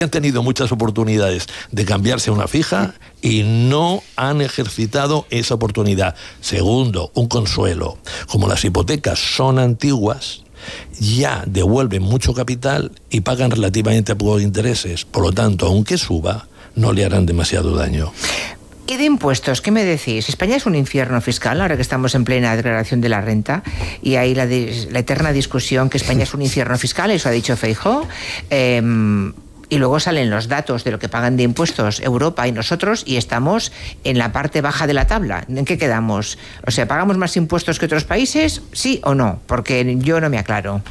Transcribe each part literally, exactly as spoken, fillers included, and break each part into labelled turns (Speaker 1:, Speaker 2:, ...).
Speaker 1: Han tenido muchas oportunidades de cambiarse a una fija y no han ejercitado esa oportunidad. Segundo, un consuelo. Como las hipotecas son antiguas, ya devuelven mucho capital y pagan relativamente pocos intereses. Por lo tanto, aunque suba, no le harán demasiado daño.
Speaker 2: ¿Y de impuestos? ¿Qué me decís? España es un infierno fiscal, ahora que estamos en plena declaración de la renta, y hay la, de, la eterna discusión que España es un infierno fiscal, eso ha dicho Feijóo. Eh, Y luego salen los datos de lo que pagan de impuestos Europa y nosotros, y estamos en la parte baja de la tabla. ¿En qué quedamos? O sea, ¿pagamos más impuestos que otros países? ¿Sí o no? Porque yo no me aclaro.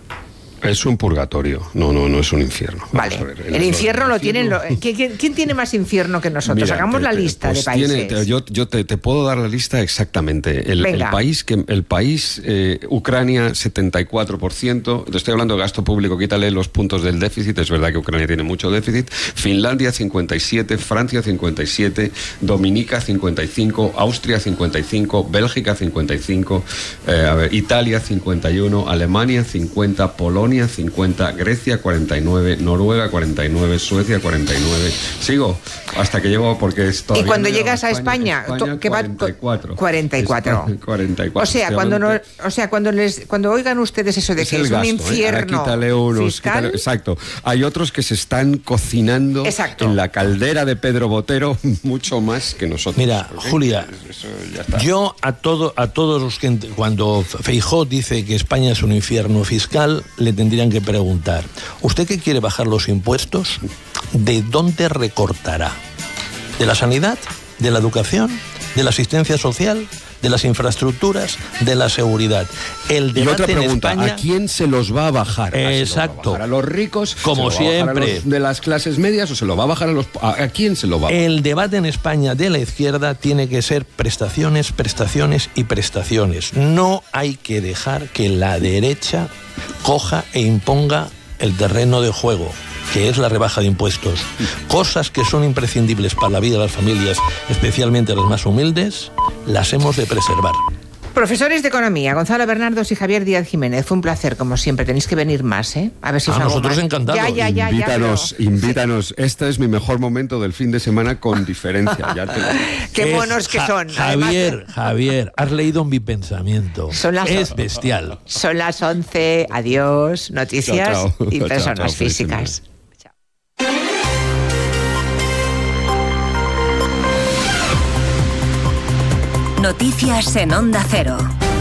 Speaker 3: Es un purgatorio, no, no, no es un infierno.
Speaker 2: Vale, ver, el, el infierno lo tienen... Lo, ¿quién, ¿Quién tiene más infierno que nosotros? Mira, Hagamos te, la lista pues de países.
Speaker 3: Tiene, te, yo yo te, te puedo dar la lista exactamente. El, el país, que el país eh, Ucrania, setenta y cuatro por ciento. Te estoy hablando de gasto público, quítale los puntos del déficit. Es verdad que Ucrania tiene mucho déficit. Finlandia, cincuenta y siete. Francia, cincuenta y siete. Dominica, cincuenta y cinco. Austria, cincuenta y cinco. Bélgica, cincuenta y cinco. Eh, a ver, Italia, cincuenta y uno. Alemania, cincuenta. Polonia, cincuenta, Grecia cuarenta y nueve, Noruega cuarenta y nueve, Suecia cuarenta y nueve. Sigo hasta que llego porque es todavía.
Speaker 2: Y cuando no llegas a España, España
Speaker 3: que cuarenta y cuatro.
Speaker 2: cuarenta y cuatro.
Speaker 3: cuarenta y cuatro.
Speaker 2: O sea, cuando no, o sea, cuando les cuando oigan ustedes eso de es que es gasto, un infierno.
Speaker 3: ¿eh? Quítale unos, fiscal. Quítale, exacto. Hay otros que se están cocinando
Speaker 2: exacto.
Speaker 3: en la caldera de Pedro Botero mucho más que nosotros.
Speaker 1: Mira, ¿okay? Julia, eso ya está. Yo a todo a todos los que cuando Feijóo dice que España es un infierno fiscal, le tendrían que preguntar, ¿usted que quiere bajar los impuestos? ¿De dónde recortará? ¿De la sanidad? ¿De la educación? ¿De la asistencia social? ¿De las infraestructuras? ¿De la seguridad? El debate
Speaker 3: y otra pregunta,
Speaker 1: en España...
Speaker 3: ¿a quién se los va a bajar?
Speaker 1: Exacto.
Speaker 3: ¿A, ¿A los ricos?
Speaker 1: Como siempre.
Speaker 3: ¿A los de las clases medias o se lo va a bajar a los... ¿A, a quién se lo va a bajar?
Speaker 1: El debate en España de la izquierda tiene que ser prestaciones, prestaciones y prestaciones. No hay que dejar que la derecha coja e imponga el terreno de juego, que es la rebaja de impuestos. Cosas que son imprescindibles para la vida de las familias, especialmente las más humildes, las hemos de preservar.
Speaker 2: Profesores de Economía, Gonzalo Bernardos y Javier Díaz Jiménez, fue un placer, como siempre. Tenéis que venir más, ¿eh? A ver si os
Speaker 1: a
Speaker 2: hago
Speaker 1: nosotros
Speaker 2: más.
Speaker 1: encantados.
Speaker 2: Ya, ya, ya,
Speaker 3: invítanos,
Speaker 2: ya, pero...
Speaker 3: invítanos. Este es mi mejor momento del fin de semana con diferencia. Ya te lo...
Speaker 2: Qué monos que son.
Speaker 1: Javier,
Speaker 2: Además...
Speaker 1: Javier, has leído mi pensamiento.
Speaker 2: Son las...
Speaker 1: Es bestial.
Speaker 2: Son las once. Adiós. Noticias
Speaker 3: chao, chao.
Speaker 2: y personas
Speaker 3: chao, chao,
Speaker 2: físicas.
Speaker 4: Noticias en Onda Cero.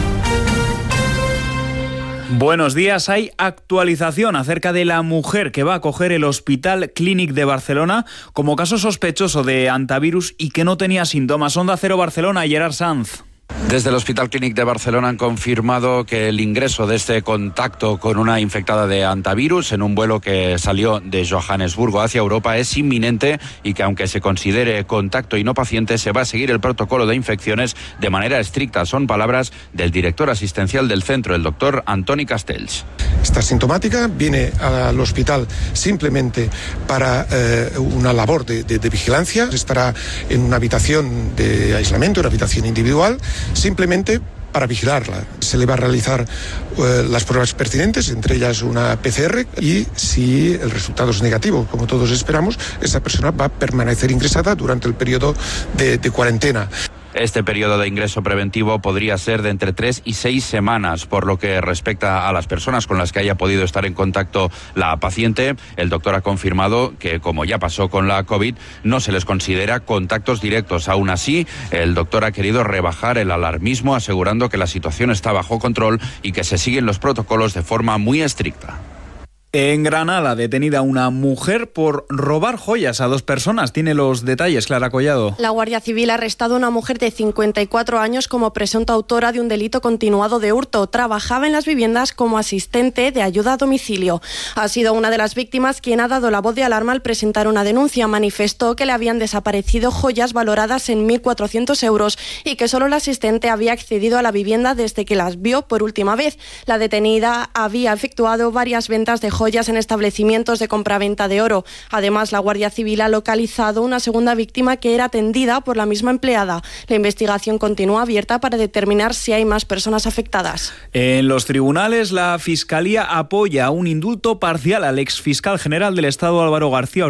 Speaker 5: Buenos días. Hay actualización acerca de la mujer que va a acoger el Hospital Clínic de Barcelona como caso sospechoso de antivirus y que no tenía síntomas. Onda Cero Barcelona, Gerard Sanz.
Speaker 6: Desde el Hospital Clínic de Barcelona han confirmado que el ingreso de este contacto con una infectada de antivirus en un vuelo que salió de Johannesburgo hacia Europa es inminente y que aunque se considere contacto y no paciente, se va a seguir el protocolo de infecciones de manera estricta. Son palabras del director asistencial del centro, el doctor Antoni Castells.
Speaker 7: Está sintomática, viene al hospital simplemente para eh, una labor de, de, de vigilancia, estará en una habitación de aislamiento, una habitación individual, simplemente para vigilarla. Se le va a realizar eh, las pruebas pertinentes, entre ellas una P C R, y si el resultado es negativo, como todos esperamos, esa persona va a permanecer ingresada durante el periodo de, de cuarentena.
Speaker 6: Este periodo de ingreso preventivo podría ser de entre tres y seis semanas. Por lo que respecta a las personas con las que haya podido estar en contacto la paciente, el doctor ha confirmado que, como ya pasó con la COVID, no se les considera contactos directos. Aún así, el doctor ha querido rebajar el alarmismo, asegurando que la situación está bajo control y que se siguen los protocolos de forma muy estricta.
Speaker 5: En Granada, detenida una mujer por robar joyas a dos personas. Tiene los detalles, Clara Collado.
Speaker 8: La Guardia Civil ha arrestado a una mujer de cincuenta y cuatro años como presunta autora de un delito continuado de hurto. Trabajaba en las viviendas como asistente de ayuda a domicilio. Ha sido una de las víctimas quien ha dado la voz de alarma al presentar una denuncia. Manifestó que le habían desaparecido joyas valoradas en mil cuatrocientos euros y que solo la asistente había accedido a la vivienda desde que las vio por última vez. La detenida había efectuado varias ventas de joyas joyas en establecimientos de compraventa de oro. Además, la Guardia Civil ha localizado una segunda víctima que era atendida por la misma empleada. La investigación continúa abierta para determinar si hay más personas afectadas.
Speaker 5: En los tribunales, la Fiscalía apoya un indulto parcial al exfiscal general del Estado, Álvaro García